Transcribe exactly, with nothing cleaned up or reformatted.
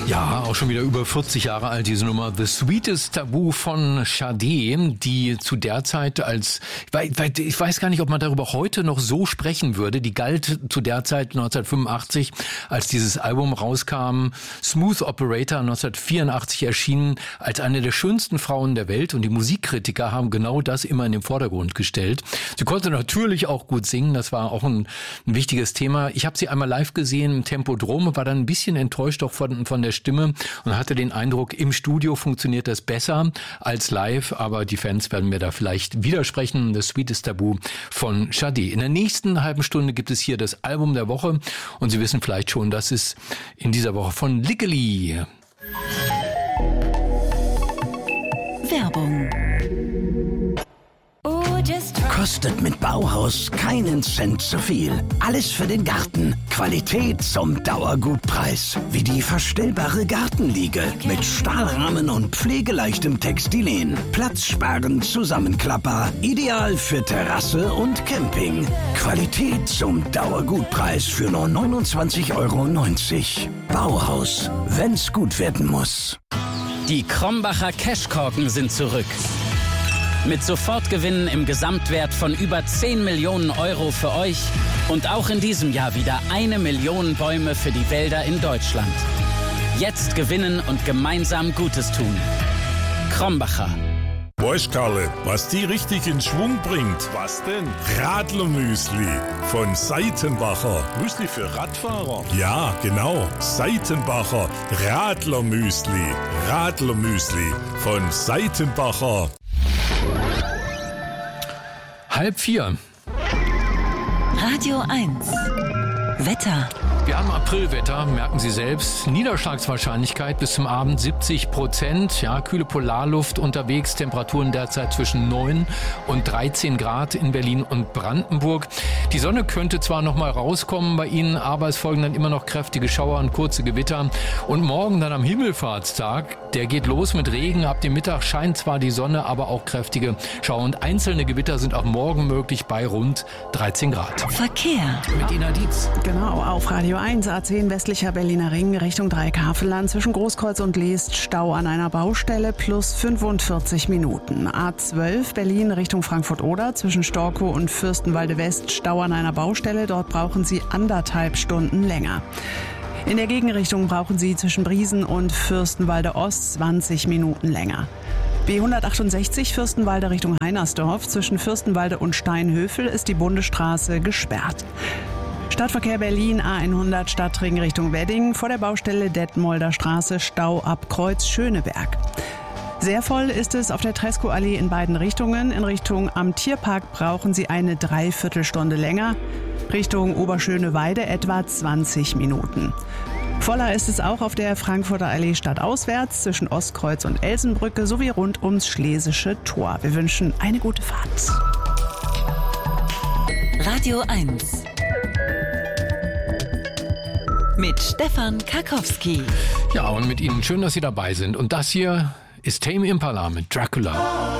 Ja, auch schon wieder über vierzig Jahre alt, diese Nummer The Sweetest Taboo von Sade, die zu der Zeit als, ich weiß gar nicht, ob man darüber heute noch so sprechen würde, die galt zu der Zeit neunzehnhundertfünfundachtzig, als dieses Album rauskam, Smooth Operator neunzehnhundertvierundachtzig erschienen, als eine der schönsten Frauen der Welt, und die Musikkritiker haben genau das immer in den Vordergrund gestellt. Sie konnte natürlich auch gut singen, das war auch ein, ein wichtiges Thema. Ich habe sie einmal live gesehen im Tempodrom, war dann ein bisschen enttäuscht auch von, von der Stimme und hatte den Eindruck, im Studio funktioniert das besser als live, aber die Fans werden mir da vielleicht widersprechen. Das Sweetest Taboo von Sade. In der nächsten halben Stunde gibt es hier das Album der Woche und Sie wissen vielleicht schon, das ist in dieser Woche von Lickeli. Werbung. Kostet mit Bauhaus keinen Cent zu viel. Alles für den Garten. Qualität zum Dauergutpreis. Wie die verstellbare Gartenliege mit Stahlrahmen und pflegeleichtem Textilen. Platzsparend Zusammenklapper. Ideal für Terrasse und Camping. Qualität zum Dauergutpreis für nur neunundzwanzig Euro neunzig. Bauhaus, wenn's gut werden muss. Die Krombacher Cashkorken sind zurück. Mit Sofortgewinnen im Gesamtwert von über zehn Millionen Euro für euch und auch in diesem Jahr wieder eine Million Bäume für die Wälder in Deutschland. Jetzt gewinnen und gemeinsam Gutes tun. Krombacher. Weißt, Karle, was die richtig in Schwung bringt? Was denn? Radlermüsli von Seitenbacher. Müsli für Radfahrer? Ja, genau. Seitenbacher Radlermüsli. Radlermüsli von Seitenbacher. Halb vier. Radio eins. Wetter. Wir haben Aprilwetter, merken Sie selbst. Niederschlagswahrscheinlichkeit bis zum Abend siebzig Prozent. Ja, kühle Polarluft unterwegs. Temperaturen derzeit zwischen neun und dreizehn Grad in Berlin und Brandenburg. Die Sonne könnte zwar noch mal rauskommen bei Ihnen, aber es folgen dann immer noch kräftige Schauer und kurze Gewitter. Und morgen dann am Himmelfahrtstag, der geht los mit Regen. Ab dem Mittag scheint zwar die Sonne, aber auch kräftige Schauer. Und einzelne Gewitter sind auch morgen möglich bei rund dreizehn Grad. Verkehr. Mit Ina Dietz. Genau, auf Radio eins, A zehn westlicher Berliner Ring Richtung Dreieckhavelland zwischen Großkreuz und Leest Stau an einer Baustelle plus fünfundvierzig Minuten. A zwölf Berlin Richtung Frankfurt-Oder zwischen Storkow und Fürstenwalde West Stau an einer Baustelle. Dort brauchen Sie anderthalb Stunden länger. In der Gegenrichtung brauchen Sie zwischen Briesen und Fürstenwalde Ost zwanzig Minuten länger. B hundertachtundsechzig Fürstenwalde Richtung Heinersdorf zwischen Fürstenwalde und Steinhöfel ist die Bundesstraße gesperrt. Stadtverkehr Berlin A hundert Stadtring Richtung Wedding vor der Baustelle Detmolder Straße Stau ab Kreuz Schöneberg. Sehr voll ist es auf der Treskow-Allee in beiden Richtungen. In Richtung am Tierpark brauchen Sie eine Dreiviertelstunde länger. Richtung Oberschöneweide etwa zwanzig Minuten. Voller ist es auch auf der Frankfurter Allee stadtauswärts zwischen Ostkreuz und Elsenbrücke sowie rund ums Schlesische Tor. Wir wünschen eine gute Fahrt. Radio eins. Mit Stefan Karkowski. Ja, und mit Ihnen schön, dass Sie dabei sind. Und das hier ist Tame Impala mit Dracula.